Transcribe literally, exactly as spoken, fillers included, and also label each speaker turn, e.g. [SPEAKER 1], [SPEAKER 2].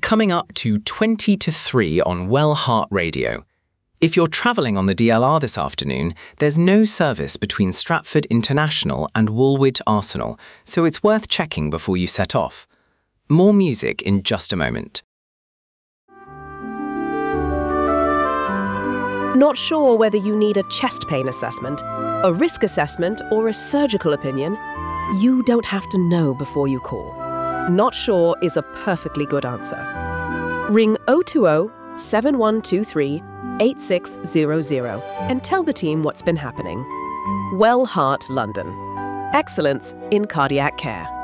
[SPEAKER 1] coming up to twenty to three on Well Heart Radio. If you're travelling on the D L R this afternoon, there's no service between Stratford International and Woolwich Arsenal, so it's worth checking before you set off. More music in just a moment.
[SPEAKER 2] Not sure whether you need a chest pain assessment, a risk assessment, or a surgical opinion? You don't have to know before you call. Not sure is a perfectly good answer. Ring oh two oh, seven one two three, eight six zero zero and tell the team what's been happening. Well Heart London. Excellence in cardiac care.